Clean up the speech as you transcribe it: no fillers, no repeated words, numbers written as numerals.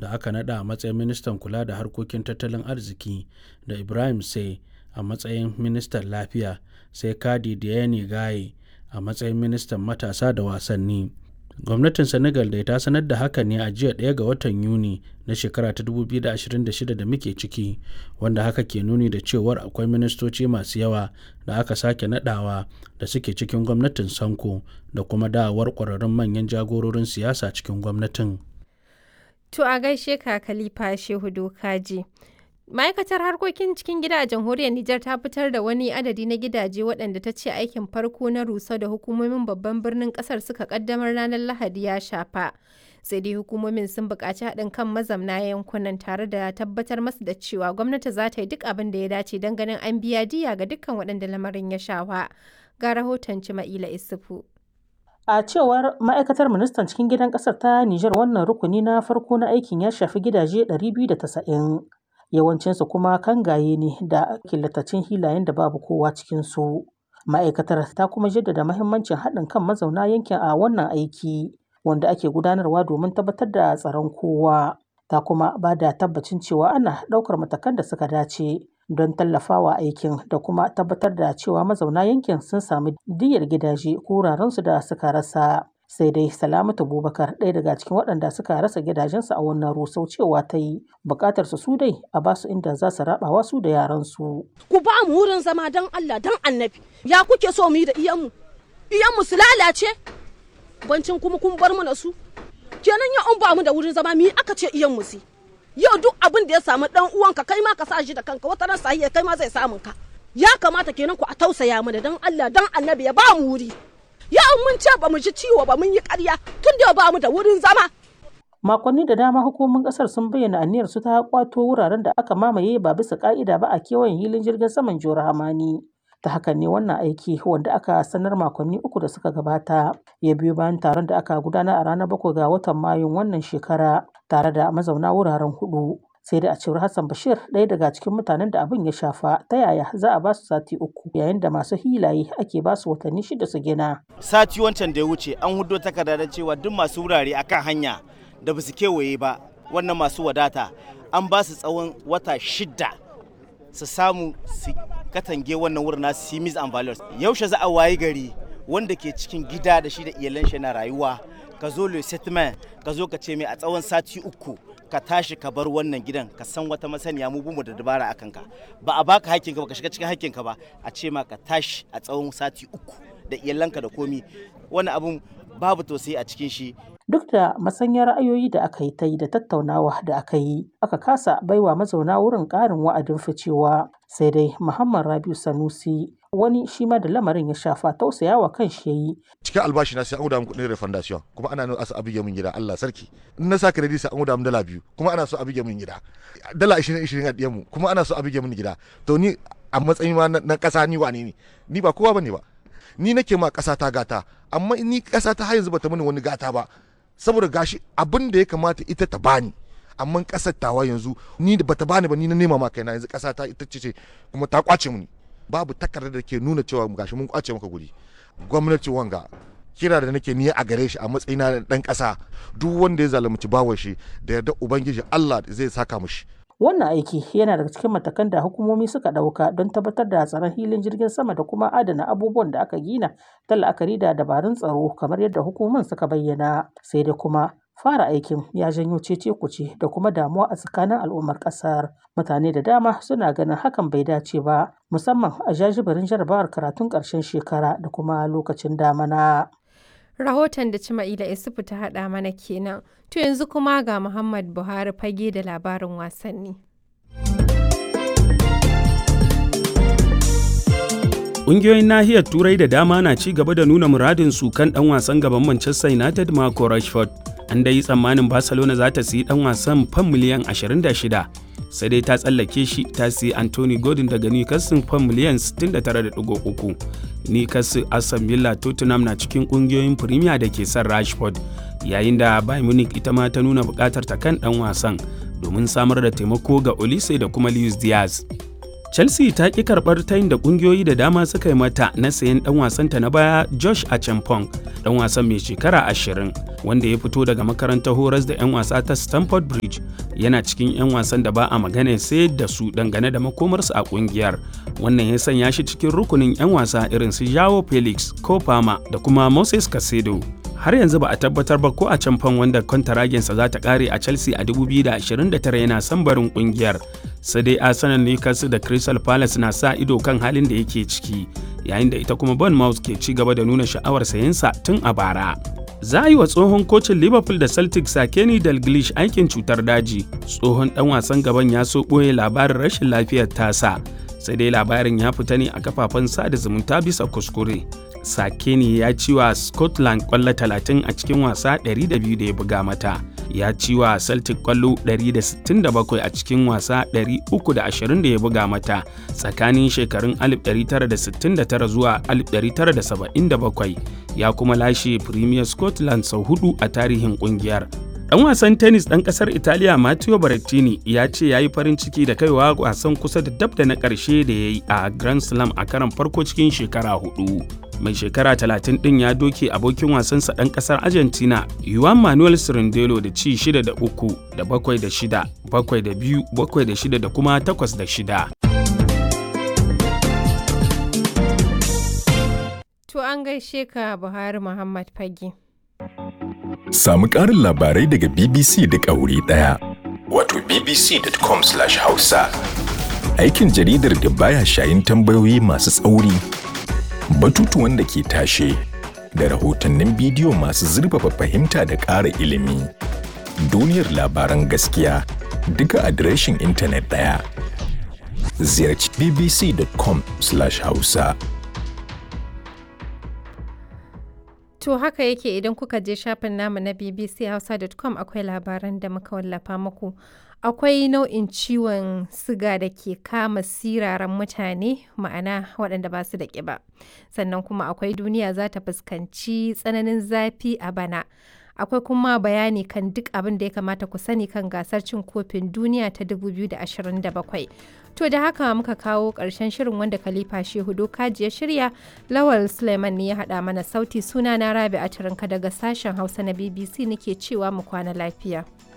da aka naɗa a matsayin ministan kula da harkokin tattalin arziki da Ibrahim Say a matsayin ministan lafiya, sai Kadi Diani Gaye a matsayin ministan matasa da wasanni. Gwamnatin Senegal dai ta sanar da haka ne a jiya 1 ga watan Yuni na shekara ta 2026 da muke ciki, wanda haka ke nuni da cewar akwai ministoci masu yawa da aka sake nadawa da suke cikin gwamnatin Sanko da kuma dawowar ƙwararrun manyan jagororin siyasa cikin gwamnatin. To a gaishe ka Khalifa Shehu Dokaji. Ma'aikatar harkokin cikin gida a jamhuriyar Nijar ta fitar da wani adadi na gidaje waɗanda ta ce aikin farko na rusau da hukumomin babban birnin ƙasar suka ƙaddamar ranar Lahadi ya shafa. Sai dai hukumomin sun buƙaci haɗin kan mazamna yankunan tare da tabbatar masu da cewa gwamnati za ta yi duk abin da ya dace don ganin an biya diya ga dukkan waɗanda lamarin ya shafa. Ga rahoton Cima'ila Isufu. A cewar ma'aikatar ministan cikin gidan ƙasar ta Nijar, wannan rukuni na farko na aikin ya shafi gidaje 290. Yawancinsu kuma kangaye ne da killatacin hilayen da babu kowa cikinsu. Ma'aikatar ta kuma jaddada mahimmancin haɗin kan mazauna yankin a wannan aiki wanda ake gudanarwa domin tabbatar da tsaron kowa. Ta kuma ba da tabbacin cewa ana ɗaukar matakan da suka dace don tallafawa aikin da kuma tabbatar da cewa mazauna yankin sun sami diyyar gidaje ko wurarensu da suka rasa. Sai dai Salamatu Bubakar, ɗaya daga cikin waɗanda suka rasa gidajensu a wannan rusau, cewa ta yi buƙatar su dai a ba su inda za su raɓawa su da yaransu. Ku ba mu wurin zama don Allah don Annabi. Ya kuke so mu yi da iyanmu? Iyanmu su lalace? Bancin kuma kun bar mu da su? Kenan ya an ba mu da wurin zama mu aka ce iyanmu su. Yau duk abin da ya samu ɗan uwanka kai ma ka sa shi da kanka, wata ran sahiya kai ma zai samun ka. Ya kamata kenan ku a tausaya mana don Allah don Annabi ya ba mu wuri. Yau mun ce ba mu ji ciwo ba, mun yi ƙarya tun da ba mu da wurin zama. Makonni da dama hukumomin ƙasar sun bayyana aniyar su ta kwato wuraren da aka mamaye ba bisa ƙa'ida ba a kewayen hilin jirgin saman Jihar Hamani. Ta hakan ne wannan aiki wanda aka sanar makonni 3 da suka gabata ya biyo bayan taron da aka gudanar a ranar 7 ga watan Mayun wannan shekara tare da mazauna wuraren 4. Sai da a cewar Hassan Bashir, ɗaya daga cikin mutanen da abin ya shafa, ta yaya za a ba su sati 3 yayin da masu hilaye ake ba su watanni 6 su gina. Sati wancan da ya wuce an hudo takarda da cewa duk masu wurare akan hanya da basu kewaye ba, wannan masu wadata an ba su tsawon wata 6 su samu su katange wannan wurin nasu simis and values. Yaushe za a wayi gari wanda ke cikin gida da shi da iyalan shi na rayuwa, ka zo le settlement ka zo ka ce mai a tsawon sati 3 ka tashi ka bar wannan gidan, ka san wata masaniya mu bumu da dabara akan ka, ba a baka hakkinka ba, ka shiga cikin hakkinka ba, a ce ma ka tashi a tsawon sati 3 da iyalanka da komi. Wannan abun babu tausayi a cikin shi. Duk da masanyar ra'ayoyi da aka yi ta yi da tattaunawa da aka yi, aka kasa baiwa mazauna wurin ƙarin wa'adin ficewa. Sai dai Muhammad Rabiu Sanusi, wani shi ma da lamarin ya shafa, tausayawa kan shi yayi. Cikin albashi na sai an guda mu kuɗin refundation, kuma ana nuna asa abige min gida, Allah sarki. In na sa credit sai an guda mu dala 2, kuma ana so abige min gida. Dala 20 a diyan mu, kuma ana so abige min gida. To ni a matsayin ma na ƙasa ni wane ne? Ni ba kowa bane ba. Ni nake ma ƙasa ta gata, amma ni ƙasa ta har yanzu bata mini wani gata ba. Saboda gashi abin da ya kamata ita ta bani, amma ƙasar tawa yanzu ni da bata bani ba, ni na nema ma kaina, yanzu ƙasa ta ita ce kuma ta kwace mini. Babu takardar da ke nuna cewa gashi mun kwace maka guri. Gwamnati wanga kira da nake ni a gare shi a matsayina na dan ƙasa, duk wanda ya zalunci bawan shi da yarda ubangiji Allah zai saka mishi. Wannan aiki yana daga cikin matakan da hukumomi suka ɗauka don tabbatar da tsaron hilin jirgin sama da kuma adana abubuwan da aka gina ta la'akari da dabarun tsaro kamar yadda hukumomin suka bayyana. Sai da kuma fara aikin ya janyo cece-kuce da kuma damuwa a tsakanin al'ummar ƙasar. Mutane da dama suna ganin hakan bai dace ba, musamman a jajibirin jarabawar karatun ƙarshen shekara da kuma lokacin damana. Rahoton da Cima'ila Isufu ta haɗa mana kenan. To yanzu kuma ga Muhammad Buhari fage da labarin wasanni. Ƙungiyoyin nahiyar Turai da dama na ci gaba da nuna muradinsu kan ɗan wasan gaban Manchester United Marco Rashford. An dai yi tsammanin Barcelona za ta siyi ɗan wasan fam miliyan 26, sai dai ta tsallake shi ta siyi Anthony Gordon daga Newcastle fam miliyan 69.3. Newcastle, Aston Villa, Tottenham na cikin ƙungiyoyin Premier da ke son Rashford, yayin da Bayern Munich ita ma ta nuna buƙatar ta kan ɗan wasan domin samar da taimako ga Olise da kuma Luis Diaz. Chelsea ta ƙi karɓar tayin da ƙungiyoyi da dama suka yi mata na sayen ɗan wasanta na baya Josh Achampong, ɗan wasan mai shekara 20, wanda ya fito daga makarantar horas da 'yan wasa ta Stamford Bridge. Yana cikin 'yan wasan da ba a magana sai da su dangane da makomarsu a ƙungiyar. Wannan ya sanya shi cikin rukunin 'yan wasa irin su Joao Felix, Copama da kuma Moses Caicedo. Har yanzu ba a tabbatar ba ko Achampong, wanda kwantaragensa za ta ƙare a Chelsea a 2029, yana son barin ƙungiyar. Sai dai Arsenal, Newcastle da Crystal Palace na sa ido kan halin da yake ciki, yayin da ita kuma Bournemouth ke ci gaba da nuna sha'awar sayensa tun a bara. Za a yi wa tsohon kocin Liverpool da Celtic Kenny Dalglish aikin cutar daji. Tsohon ɗan wasan gaban ya so ɓoye labarin rashin lafiyar tasa, sai dai labarin ya fita ne a kafafen sada zumunta bisa kuskure. Sakeni ya ci wa Scotland kwallo 30 a cikin wasa 200 da ya buga mata. Ya ci wa Celtic kwallo 167 a cikin wasa 320 da ya buga mata tsakanin shekarun 1969 zuwa 1977. Ya kuma lashe Premier Scotland sau 4 a tarihin kungiyar. Ɗan wasan tennis ɗan ƙasar Italiya Matteo Berrettini ya ce ya yi farin ciki da kaiwa wasan kusa da dab da na ƙarshe da ya yi a Grand Slam a karon farko cikin shekara 4. Mai shekara 30 ɗin ya doke abokin wasansa ɗan ƙasar Argentina Juan Manuel Cirindelo da ci 6 da 3 da 7 da 6, 7 da 2, 7 da 6 da kuma 8 da 6. To an gaishe ka Buhari Muhammad Fage. Samu ƙarin labarai daga BBC da ƙauri ɗaya. Wato bbc.com/hausa. Aikin jaridar da baya shayin tambayoyi masu tsauri, batutuwan da ke tashe, da rahotannin bidiyo masu zurfafa fahimta da ƙara ilimi. Duniyar labaran gaskiya duka adireshin intanet ɗaya. Ziyarci bbc.com/hausa. To haka yake, idan kuka je shafin namu na bbchausa.com akwai labaran da muka wallafa muku. Akwai nau'in ciwon siga da ke kama siraran mutane, ma'ana waɗanda ba su da ƙiba. Sannan kuma akwai duniya za ta fuskanci tsananin zafi a bana. Akwai kuma bayani kan duk abin da ya kamata ku sani kan gasar cin kofin duniya ta 2027. To da haka muka kawo ƙarshen shirin, wanda Khalifa Shehu Dokaji ya shirya. Lawal Suleiman ne ya haɗa mana sauti. Suna na Rabi'a Turinka daga sashen Hausa na BBC nake cewa mu kwana lafiya.